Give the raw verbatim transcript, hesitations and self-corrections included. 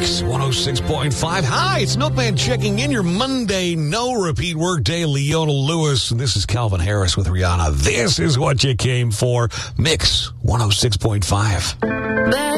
Mix one oh six point five. Hi, it's Milkman checking in your Monday no repeat workday. Leona Lewis, and this is Calvin Harris with Rihanna. This is what you came for. Mix one oh six point five.